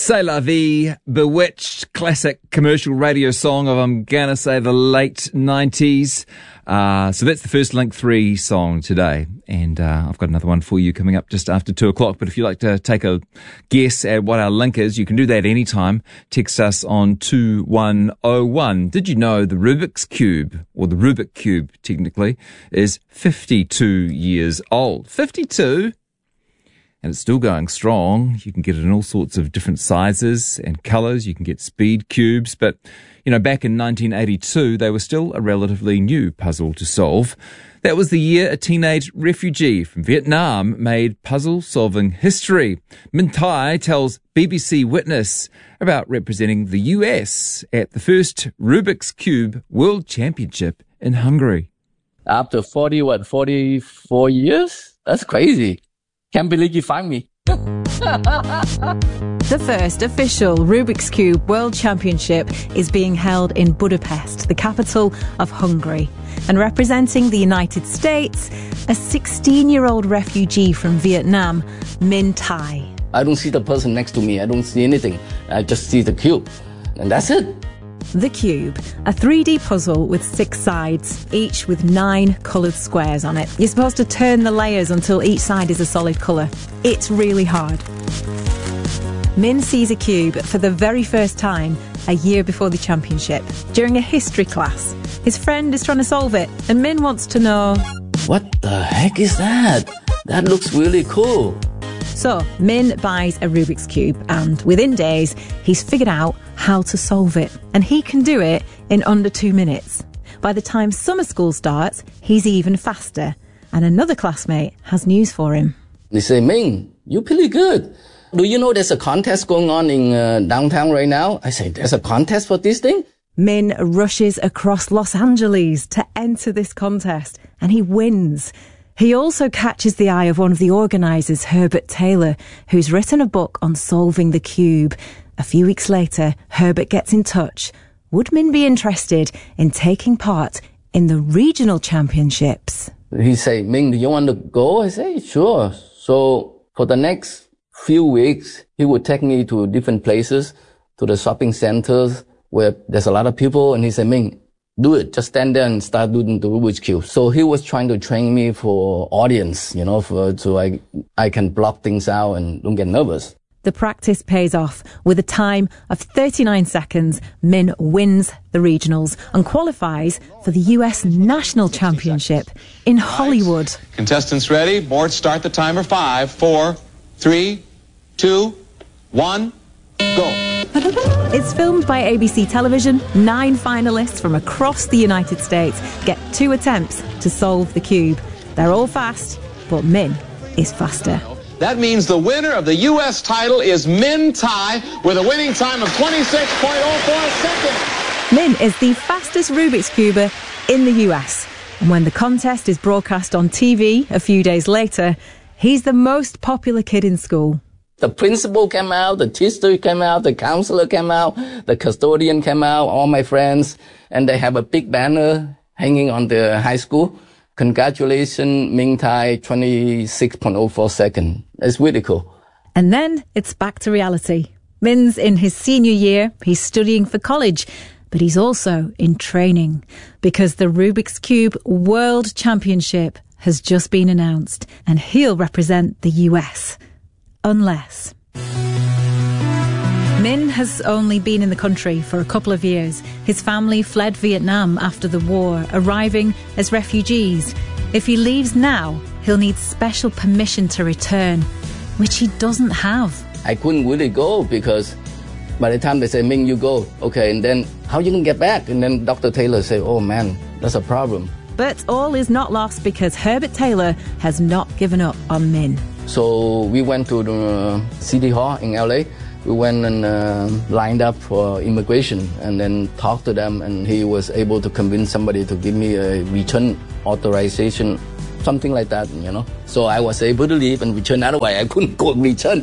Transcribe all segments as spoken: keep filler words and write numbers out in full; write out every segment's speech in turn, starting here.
C'est la vie, bewitched classic commercial radio song of, I'm gonna say, the late nineties. Uh, so that's the first Link three song today. And uh, I've got another one for you coming up just after two o'clock. But if you'd like to take a guess at what our link is, you can do that anytime. Text us on two one oh one. Did you know the Rubik's Cube, or the Rubik Cube technically, is fifty-two years old? fifty-two? And it's still going strong. You can get it in all sorts of different sizes and colours. You can get speed cubes. But, you know, back in nineteen eighty-two, they were still a relatively new puzzle to solve. That was the year a teenage refugee from Vietnam made puzzle-solving history. Minh Thai tells B B C Witness about representing the U S at the first Rubik's Cube World Championship in Hungary. After forty, what, forty-four years? That's crazy. Can't believe you found me. The first official Rubik's Cube World Championship is being held in Budapest, the capital of Hungary. And representing the United States, a sixteen-year-old refugee from Vietnam, Minh Thai. I don't see the person next to me. I don't see anything. I just see the cube. And that's it. The Cube, a three D puzzle with six sides, each with nine coloured squares on it. You're supposed to turn the layers until each side is a solid colour. It's really hard. Minh sees a cube for the very first time a year before the championship, during a history class. His friend is trying to solve it, and Minh wants to know, what the heck is that? That looks really cool. So, Minh buys a Rubik's Cube, and within days, he's figured out how to solve it. And he can do it in under two minutes. By the time summer school starts, he's even faster. And another classmate has news for him. They say, Minh, you're pretty good. Do you know there's a contest going on in uh, downtown right now? I say, there's a contest for this thing? Minh rushes across Los Angeles to enter this contest, and he wins. He also catches the eye of one of the organisers, Herbert Taylor, who's written a book on solving the cube. A few weeks later, Herbert gets in touch. Would Minh be interested in taking part in the regional championships? He say, Minh, do you want to go? I say, sure. So for the next few weeks, he would take me to different places, to the shopping centers where there's a lot of people. And he said, Minh, do it. Just stand there and start doing the Rubik's Cube. So he was trying to train me for audience, you know, for, so I, I can block things out and don't get nervous. The practice pays off. With a time of thirty-nine seconds, Minh wins the regionals and qualifies for the U S National Championship in Hollywood. Contestants ready? Board start the timer. Five, four, three, two, one, go. It's filmed by A B C Television. Nine finalists from across the United States get two attempts to solve the cube. They're all fast, but Minh is faster. That means the winner of the U S title is Minh Thai with a winning time of twenty-six point oh four seconds. Minh is the fastest Rubik's Cuber in the U S. And when the contest is broadcast on T V a few days later, he's the most popular kid in school. The principal came out, the teacher came out, the counselor came out, the custodian came out, all my friends, and they have a big banner hanging on the high school. Congratulations, Minh Thai, twenty-six point oh four seconds. It's really cool. And then it's back to reality. Minh's in his senior year. He's studying for college, but he's also in training because the Rubik's Cube World Championship has just been announced and he'll represent the U S. Unless... Minh has only been in the country for a couple of years. His family fled Vietnam after the war, arriving as refugees. If he leaves now, he'll need special permission to return, which he doesn't have. I couldn't really go because by the time they say, Minh, you go, okay, and then how you can get back? And then Doctor Taylor say, oh man, that's a problem. But all is not lost because Herbert Taylor has not given up on Minh. So we went to the City Hall in L A. We went and uh, lined up for immigration and then talked to them, and he was able to convince somebody to give me a return authorization, something like that, you know. So I was able to leave and return. Otherwise, I couldn't go and return.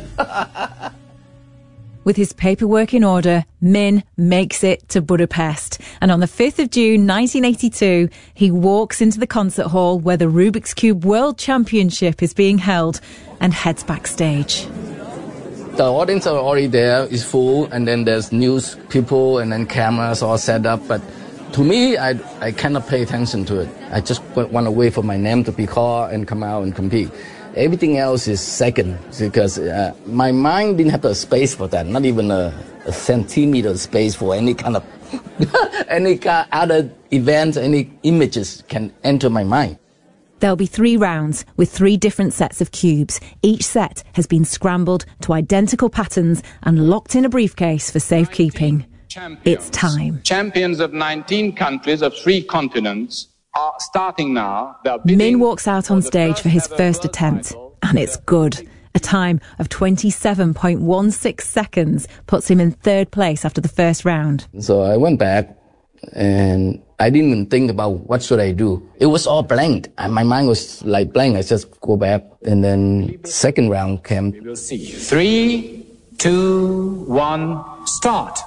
With his paperwork in order, Minh makes it to Budapest. And on the fifth of June nineteen eighty-two, he walks into the concert hall where the Rubik's Cube World Championship is being held and heads backstage. The audience are already there, it's full, and then there's news people and then cameras all set up. But to me, I, I cannot pay attention to it. I just want to wait for my name to be called and come out and compete. Everything else is second because uh, my mind didn't have the space for that, not even a, a centimeter space for any kind of any kind of other events, any images can enter my mind. There'll be three rounds with three different sets of cubes. Each set has been scrambled to identical patterns and locked in a briefcase for safekeeping. It's time. Champions of nineteen countries of three continents are starting now. Min walks out on stage for his first attempt, and it's good. A time of twenty-seven point one six seconds puts him in third place after the first round. So I went back and I didn't even think about what should I do. It was all blank. My mind was like blank. I just go back. And then second round came. We will see. Three, two, one, start.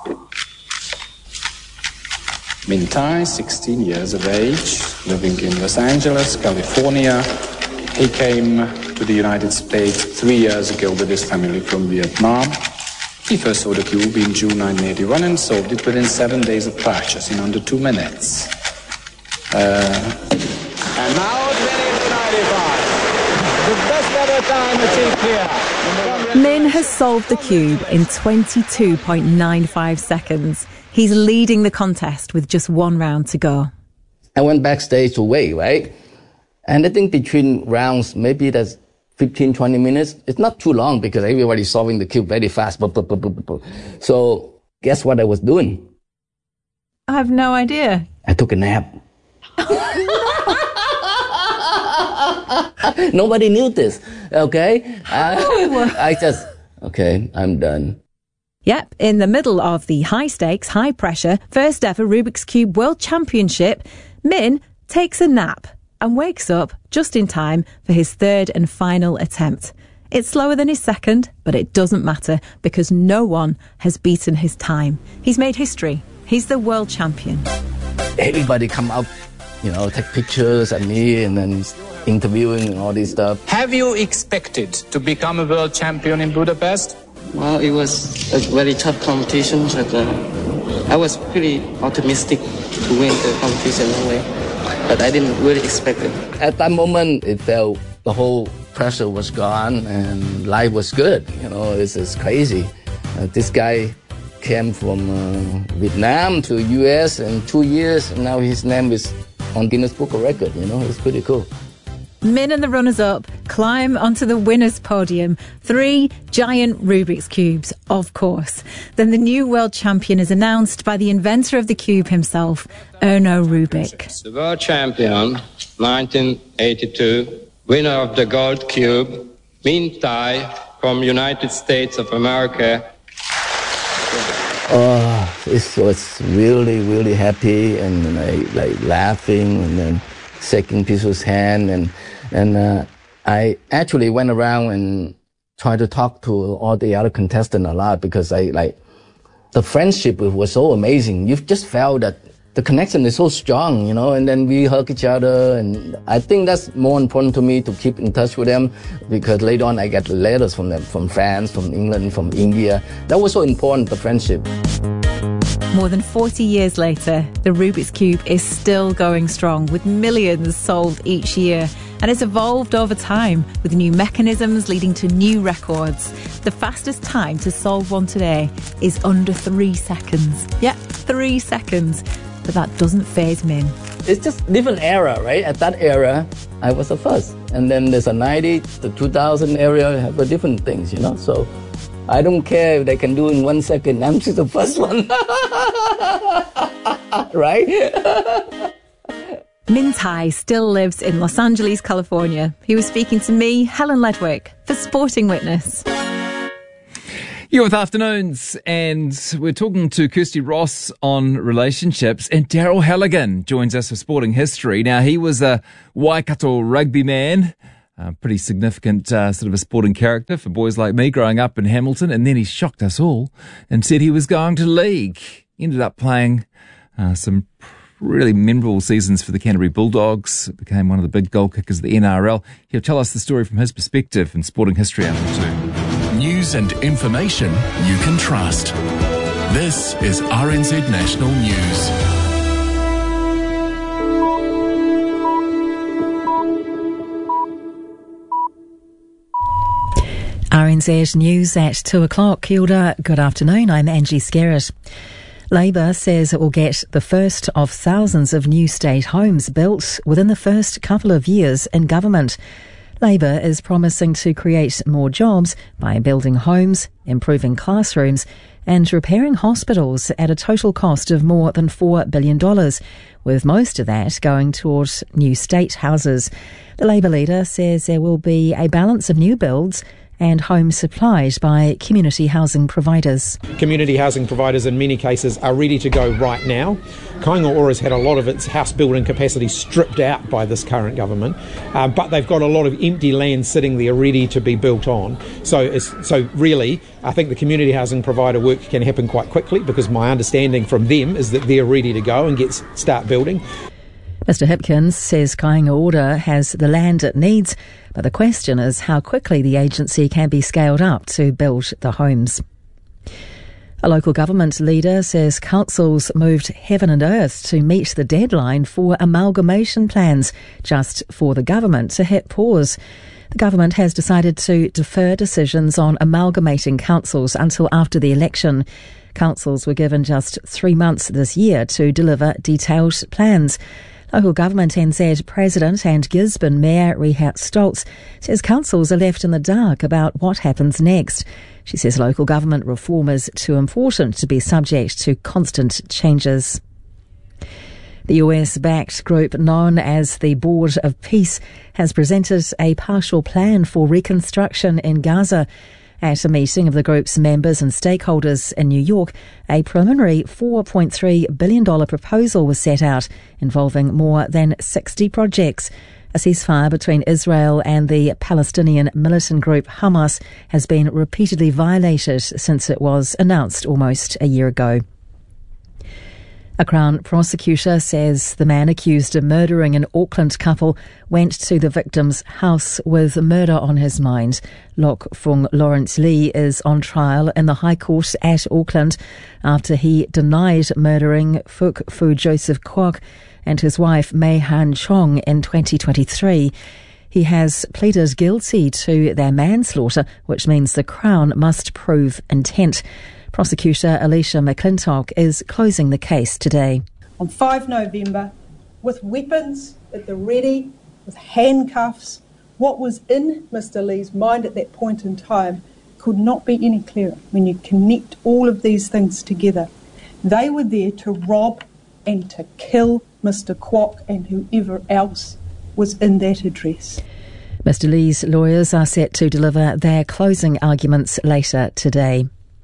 Min Tai, sixteen years of age, living in Los Angeles, California. He came to the United States three years ago with his family from Vietnam. He first saw the cube in June nineteen eighty-one and solved it within seven days of practice in under two minutes. Uh, and now twenty ninety-five. The best ever time achieved here. Min has solved the cube in twenty-two point nine five seconds. He's leading the contest with just one round to go. I went backstage to wait, right? And I think between rounds, maybe that's fifteen, twenty minutes. It's not too long because everybody's solving the cube very fast. So guess what I was doing? I have no idea. I took a nap. Nobody knew this, okay? I, I just, okay, I'm done. Yep, in the middle of the high-stakes, high-pressure, first ever Rubik's Cube World Championship, Min takes a nap and wakes up just in time for his third and final attempt. It's slower than his second, but it doesn't matter because no one has beaten his time. He's made history. He's the world champion. Everybody come up, you know, take pictures at me and then interviewing and all this stuff. Have you expected to become a world champion in Budapest? Well, it was a very tough competition, but uh, I was pretty optimistic to win the competition anyway. But I didn't really expect it. At that moment, it felt the whole pressure was gone and life was good. You know, it's, it's crazy. Uh, this guy came from uh, Vietnam to U S in two years, and now his name is on Guinness Book of Records. You know, it's pretty cool. Min and the runners-up climb onto the winner's podium. Three giant Rubik's Cubes, of course. Then the new world champion is announced by the inventor of the cube himself, Erno Rubik. The world champion, nineteen eighty-two, winner of the gold cube, Min Tai from United States of America. Oh, it was really, really happy and like, like laughing and then shaking people's hand, and and uh, I actually went around and tried to talk to all the other contestants a lot because I like the friendship was so amazing. You just felt that the connection is so strong, you know. And then we hug each other, and I think that's more important to me to keep in touch with them because later on I get letters from them, from France, from England, from India. That was so important, the friendship. More than forty years later, the Rubik's Cube is still going strong with millions solved each year. And it's evolved over time with new mechanisms leading to new records. The fastest time to solve one today is under three seconds. Yeah, three seconds. But that doesn't faze Min. It's just different era, right? At that era, I was the first. And then there's a ninety, the two thousand area have a different things, you know? So I don't care if they can do in one second. I'm just the first one. Right? Min Tai still lives in Los Angeles, California. He was speaking to me, Helen Ledwick, for Sporting Witness. You're with Afternoons, and we're talking to Kirsty Ross on relationships, and Daryl Halligan joins us for Sporting History. Now, he was a Waikato rugby man, a pretty significant uh, sort of a sporting character for boys like me growing up in Hamilton, and then he shocked us all and said he was going to league. He ended up playing uh, some really memorable seasons for the Canterbury Bulldogs. Became one of the big goal kickers of the N R L. He'll tell us the story from his perspective in Sporting History after two. New news and information you can trust. This is R N Z National News. R N Z News at two o'clock. Kia ora, good afternoon, I'm Angie Skerritt. Labor says it will get the first of thousands of new state homes built within the first couple of years in government. Labor is promising to create more jobs by building homes, improving classrooms and repairing hospitals at a total cost of more than four billion dollars, with most of that going towards new state houses. The Labor leader says there will be a balance of new builds and homes supplied by community housing providers. Community housing providers in many cases are ready to go right now. Kāinga Ora has had a lot of its house building capacity stripped out by this current government, uh, but they've got a lot of empty land sitting there ready to be built on. So, it's, so really, I think the community housing provider work can happen quite quickly, because my understanding from them is that they're ready to go and get start building. Mister Hipkins says Kāinga Ora has the land it needs, but the question is how quickly the agency can be scaled up to build the homes. A local government leader says councils moved heaven and earth to meet the deadline for amalgamation plans, just for the government to hit pause. The government has decided to defer decisions on amalgamating councils until after the election. Councils were given just three months this year to deliver detailed plans. Local Government N Z President and Gisborne Mayor Rehat Stoltz says councils are left in the dark about what happens next. She says local government reform is too important to be subject to constant changes. The U S-backed group known as the Board of Peace has presented a partial plan for reconstruction in Gaza. At a meeting of the group's members and stakeholders in New York, a preliminary four point three billion dollars proposal was set out, involving more than sixty projects. A ceasefire between Israel and the Palestinian militant group Hamas has been repeatedly violated since it was announced almost a year ago. A Crown prosecutor says the man accused of murdering an Auckland couple went to the victim's house with murder on his mind. Lok Fung Lawrence Lee is on trial in the High Court at Auckland after he denied murdering Fuk Fu Joseph Kwok and his wife Mei Han Chong in twenty twenty-three. He has pleaded guilty to their manslaughter, which means the Crown must prove intent. Prosecutor Alicia McClintock is closing the case today. On the fifth of November, with weapons at the ready, with handcuffs, what was in Mister Lee's mind at that point in time could not be any clearer when you connect all of these things together. They were there to rob and to kill Mister Kwok and whoever else was in that address. Mister Lee's lawyers are set to deliver their closing arguments later today.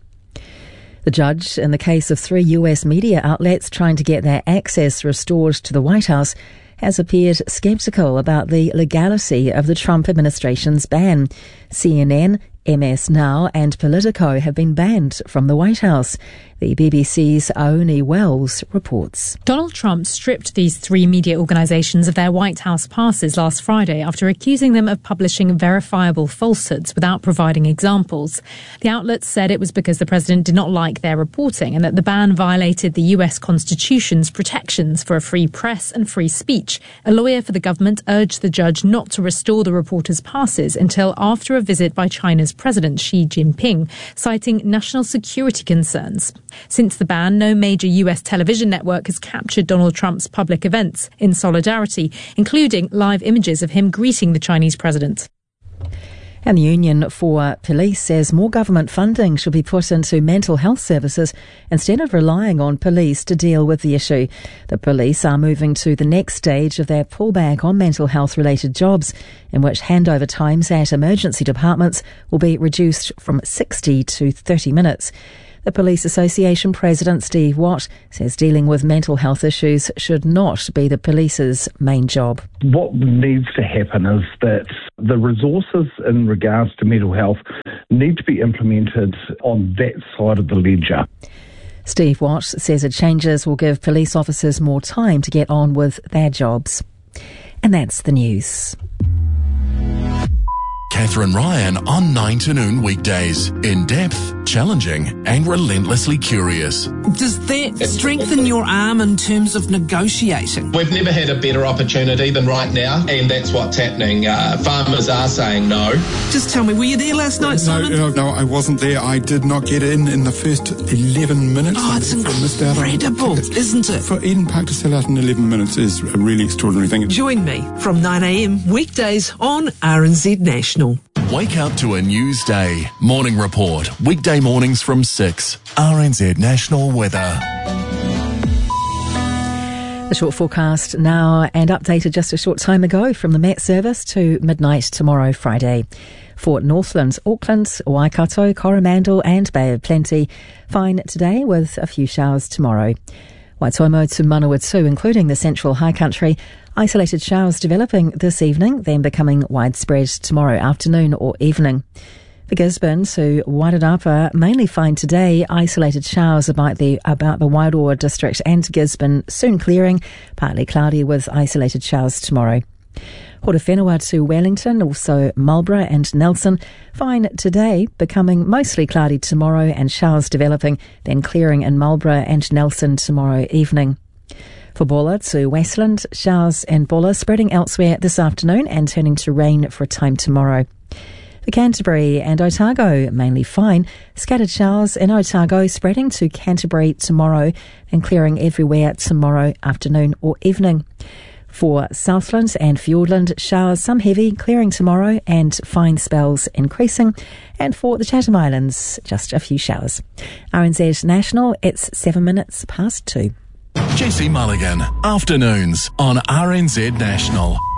The judge in the case of three U S media outlets trying to get their access restored to the White House has appeared sceptical about the legality of the Trump administration's ban. C N N, M S Now and Politico have been banned from the White House. The B B C's Aoni Wells reports. Donald Trump stripped these three media organisations of their White House passes last Friday after accusing them of publishing verifiable falsehoods without providing examples. The outlets said it was because the president did not like their reporting and that the ban violated the U S Constitution's protections for a free press and free speech. A lawyer for the government urged the judge not to restore the reporters' passes until after a visit by China's President Xi Jinping, citing national security concerns. Since the ban, no major U S television network has captured Donald Trump's public events in solidarity, including live images of him greeting the Chinese president. And the Union for Police says more government funding should be put into mental health services instead of relying on police to deal with the issue. The police are moving to the next stage of their pullback on mental health related jobs, in which handover times at emergency departments will be reduced from sixty to thirty minutes. The Police Association President Steve Watt says dealing with mental health issues should not be the police's main job. What needs to happen is that the resources in regards to mental health need to be implemented on that side of the ledger. Steve Watt says the changes will give police officers more time to get on with their jobs. And that's the news. Catherine Ryan on nine to noon weekdays. In depth, challenging and relentlessly curious. Does that strengthen your arm in terms of negotiating? We've never had a better opportunity than right now, and that's what's happening. Uh, farmers are saying no. Just tell me, were you there last night, Simon? No, no, I wasn't there. I did not get in in the first eleven minutes. Oh, it's incredible, isn't it? For Eden Park to sell out in eleven minutes is a really extraordinary thing. Join me from nine a.m. weekdays on R N Z National. Wake up to a news day. Morning Report. Weekday mornings from six. R N Z National Weather. The short forecast now and updated just a short time ago from the Met Service to midnight tomorrow, Friday. For Northland, Auckland, Waikato, Coromandel and Bay of Plenty, fine today with a few showers tomorrow. Waitomo to Manawatu, including the central high country, isolated showers developing this evening, then becoming widespread tomorrow afternoon or evening. For Gisborne to Wairarapa, mainly fine today, isolated showers about the about the Wairoa district and Gisborne, soon clearing, partly cloudy with isolated showers tomorrow. Horowhenua to Wellington, also Marlborough and Nelson, fine today, becoming mostly cloudy tomorrow and showers developing, then clearing in Marlborough and Nelson tomorrow evening. For Bulla to Westland, showers in Bulla spreading elsewhere this afternoon and turning to rain for a time tomorrow. For Canterbury and Otago, mainly fine, scattered showers in Otago spreading to Canterbury tomorrow and clearing everywhere tomorrow afternoon or evening. For Southland and Fiordland, showers some heavy, clearing tomorrow and fine spells increasing. And for the Chatham Islands, just a few showers. R N Z National, it's seven minutes past two. Jesse Mulligan, afternoons on R N Z National.